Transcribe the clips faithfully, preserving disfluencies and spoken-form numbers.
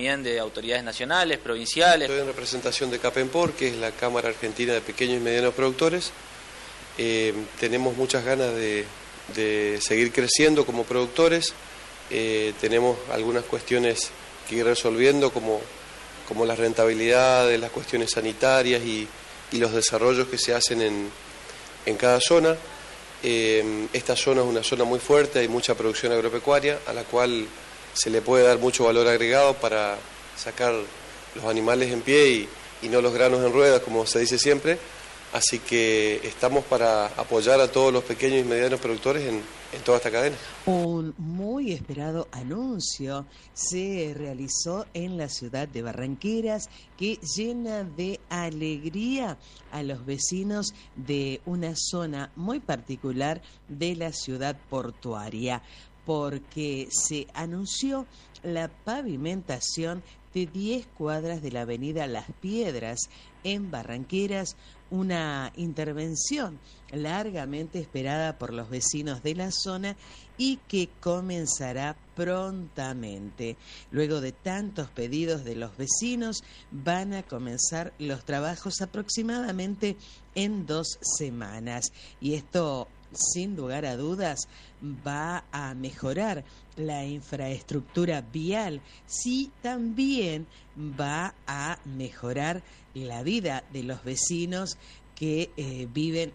también de autoridades nacionales, provinciales. Estoy en representación de CAPEMPOR, que es la Cámara Argentina de Pequeños y Medianos Productores. Eh, tenemos muchas ganas de, de seguir creciendo como productores. Eh, tenemos algunas cuestiones que ir resolviendo, como, como la rentabilidad de las cuestiones sanitarias y, y los desarrollos que se hacen en, en cada zona. Eh, esta zona es una zona muy fuerte, hay mucha producción agropecuaria, a la cual se le puede dar mucho valor agregado para sacar los animales en pie y, y no los granos en ruedas, como se dice siempre. Así que estamos para apoyar a todos los pequeños y medianos productores en, en toda esta cadena. Un muy esperado anuncio se realizó en la ciudad de Barranqueras que llena de alegría a los vecinos de una zona muy particular de la ciudad portuaria, porque se anunció la pavimentación de diez cuadras de la avenida Las Piedras en Barranqueras, una intervención largamente esperada por los vecinos de la zona y que comenzará prontamente. Luego de tantos pedidos de los vecinos, van a comenzar los trabajos aproximadamente en dos semanas. Y esto, sin lugar a dudas, va a mejorar la infraestructura vial, sí también va a mejorar la vida de los vecinos que eh, viven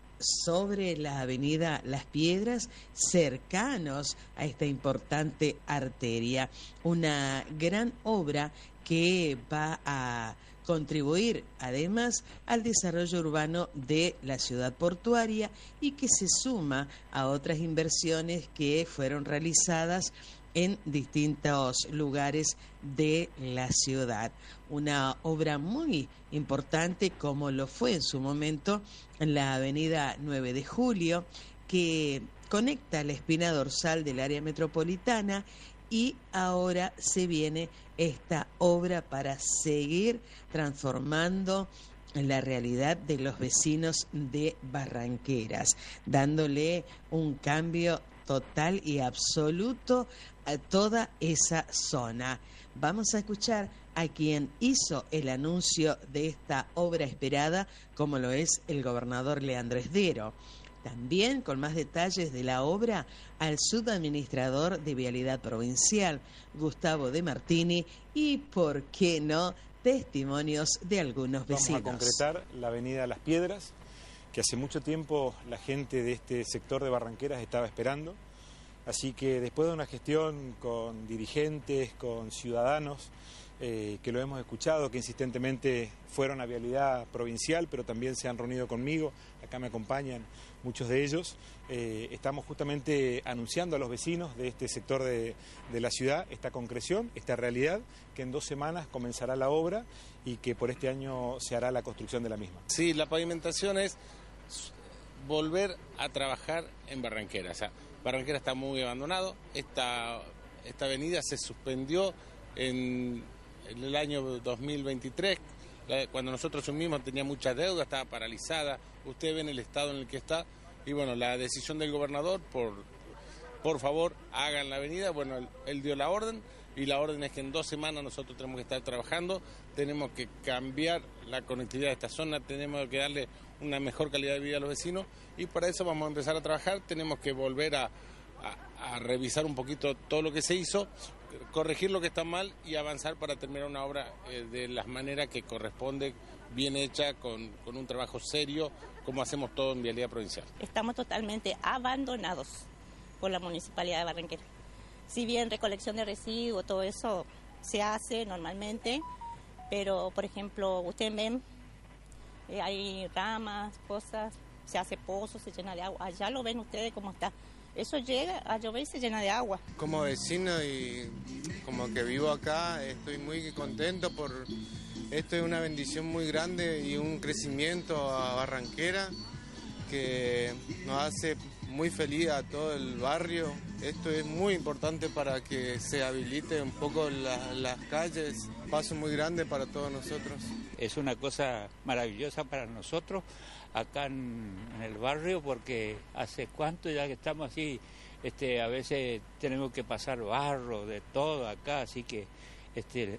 sobre la avenida Las Piedras, cercanos a esta importante arteria. Una gran obra que va a contribuir además al desarrollo urbano de la ciudad portuaria y que se suma a otras inversiones que fueron realizadas en distintos lugares de la ciudad. Una obra muy importante, como lo fue en su momento la avenida nueve de julio, que conecta la espina dorsal del área metropolitana, y ahora se viene esta obra para seguir transformando la realidad de los vecinos de Barranqueras, dándole un cambio total y absoluto a toda esa zona. Vamos a escuchar a quien hizo el anuncio de esta obra esperada, como lo es el gobernador Leandro Esdero. También, con más detalles de la obra, al subadministrador de Vialidad Provincial, Gustavo De Martini, y, por qué no, testimonios de algunos vecinos. Vamos a concretar la avenida Las Piedras, que hace mucho tiempo la gente de este sector de Barranqueras estaba esperando. Así que después de una gestión con dirigentes, con ciudadanos, eh, que lo hemos escuchado, que insistentemente fueron a Vialidad Provincial, pero también se han reunido conmigo, acá me acompañan muchos de ellos, eh, estamos justamente anunciando a los vecinos de este sector de, de la ciudad esta concreción, esta realidad, que en dos semanas comenzará la obra y que por este año se hará la construcción de la misma. Sí, la pavimentación es volver a trabajar en Barranqueras. O sea, Barranqueras está muy abandonado, esta, esta avenida se suspendió en, en el año dos mil veintitrés, cuando nosotros asumimos tenía mucha deuda, estaba paralizada, ustedes ven el estado en el que está, y bueno, la decisión del gobernador, por, por favor, hagan la avenida, bueno, él, él dio la orden, y la orden es que en dos semanas nosotros tenemos que estar trabajando, tenemos que cambiar la conectividad de esta zona, tenemos que darle una mejor calidad de vida a los vecinos, y para eso vamos a empezar a trabajar, tenemos que volver a, a, a revisar un poquito todo lo que se hizo, corregir lo que está mal y avanzar para terminar una obra eh, de las maneras que corresponde, bien hecha, con, con un trabajo serio, como hacemos todo en Vialidad Provincial. Estamos totalmente abandonados por la Municipalidad de Barranqueras. Si bien recolección de residuos, todo eso se hace normalmente, pero por ejemplo, ustedes ven, eh, hay ramas, cosas, se hace pozos, se llena de agua, allá lo ven ustedes cómo está. Eso llega a llover y se llena de agua. Como vecino y como que vivo acá, estoy muy contento por esto, es una bendición muy grande y un crecimiento a Barranquera que nos hace muy feliz a todo el barrio. Esto es muy importante para que se habilite un poco la, las calles, paso muy grande para todos nosotros. Es una cosa maravillosa para nosotros acá en, en el barrio, porque hace cuánto ya que estamos así, este, a veces tenemos que pasar barro de todo acá, así que este,